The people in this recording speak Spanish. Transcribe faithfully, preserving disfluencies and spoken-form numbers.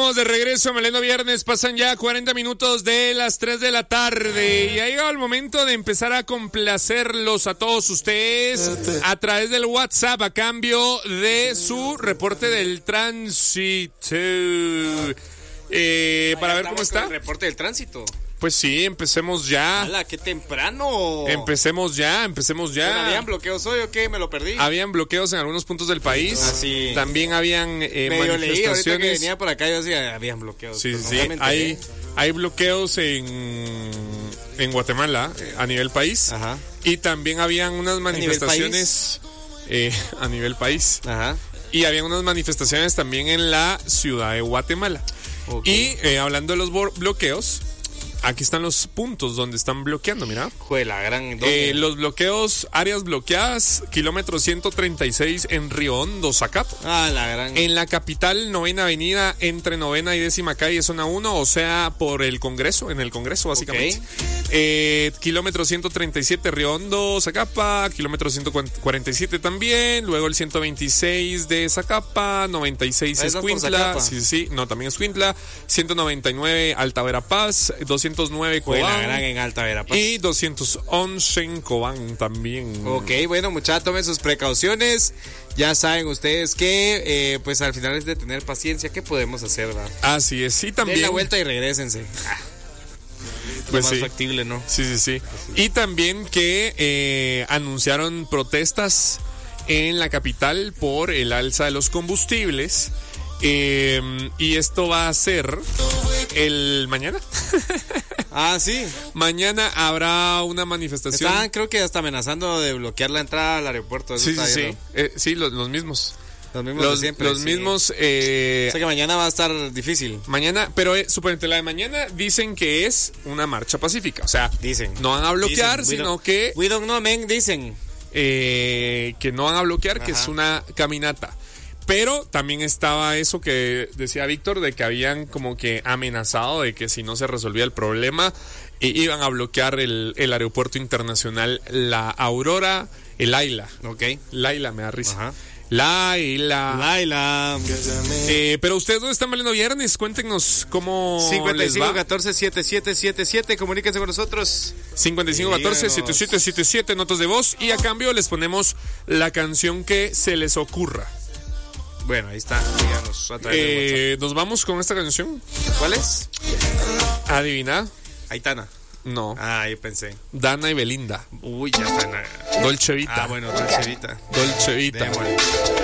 Estamos de regreso, Meleno Viernes. Pasan ya cuarenta minutos de las tres de la tarde. Y ha llegado el momento de empezar a complacerlos a todos ustedes a través del WhatsApp a cambio de su reporte del tránsito. Eh, para ver cómo está. El reporte del tránsito. Pues sí, empecemos ya. ¡Hala, qué temprano! Empecemos ya, empecemos ya. ¿Habían bloqueos hoy o qué? ¿Me lo perdí? Habían bloqueos en algunos puntos del país. Ah, sí. También habían eh, Medio leí, ahorita que manifestaciones. venía por acá yo decía, habían bloqueos. Sí, pero sí, no me enteré. hay, hay bloqueos en, en Guatemala eh, a nivel país. Ajá. Y también habían unas manifestaciones eh, a nivel país. Ajá. Y habían unas manifestaciones también en la ciudad de Guatemala. Okay. Y eh, hablando de los bo- bloqueos, aquí están los puntos donde están bloqueando, mira. Juela, gran. Eh, los bloqueos, áreas bloqueadas, kilómetro ciento treinta y seis en Río Hondo, Zacapo. Ah, la gran. En la capital, novena avenida, entre novena y décima calle, zona uno, o sea, por el Congreso, en el Congreso, básicamente. Okay. Eh, kilómetro ciento treinta y siete, Río Hondo, Zacapa, kilómetro ciento cuarenta y siete también, luego el ciento veintiséis de Zacapa, noventa y seis Escuintla, sí, sí, no, también Escuintla, ciento noventa y nueve Alta Verapaz, doscientos nueve Juela, Cobán. gran en Alta Verapaz. Y doscientos once en Cobán también. Ok, bueno, muchachos, tomen sus precauciones. Ya saben ustedes que, eh, pues al final es de tener paciencia. ¿Qué podemos hacer, verdad? Así es, sí, también. Den la vuelta y regrésense. Ah, Pues lo más sí. factible, ¿no? Sí, sí, sí. Y también que eh, anunciaron protestas en la capital por el alza de los combustibles. Eh, y esto va a ser el mañana. Ah, sí. Mañana habrá una manifestación. Estaban, creo que hasta amenazando de bloquear la entrada al aeropuerto. Eso Sí, está sí, sí. viendo. Eh, sí, los, los mismos. Los mismos Los, de siempre. los sí. mismos. Eh, O sea que mañana va a estar difícil. Mañana, pero eh, suponete, la de mañana dicen que es una marcha pacífica. O sea, Dicen. no van a bloquear, Dicen, we sino don't- que. We don't know, men, dicen. eh, que no van a bloquear, que Ajá. es una caminata. Pero también estaba eso que decía Víctor, de que habían como que amenazado de que si no se resolvía el problema, eh, iban a bloquear el, el aeropuerto internacional La Aurora, el Laila. Ok. Laila, me da risa. Ajá. Laila. Laila. Eh, pero ustedes, ¿dónde están valiendo viernes? Cuéntenos cómo cincuenta y les cinco va. catorce setenta y siete setenta y siete. Comuníquense con nosotros. cincuenta y cinco catorce setenta y siete setenta y siete, notas de voz. Y a cambio les ponemos la canción que se les ocurra. Bueno, ahí está. Díganos a través de Eh, Nos vamos con esta canción. WhatsApp. ¿Cuál es? Adivina. Aitana. No. Ah, yo pensé. Dana y Belinda. Uy, ya está. Dolce Vita. Ah, bueno, Dolce Vita. Dolce Vita. Démosle.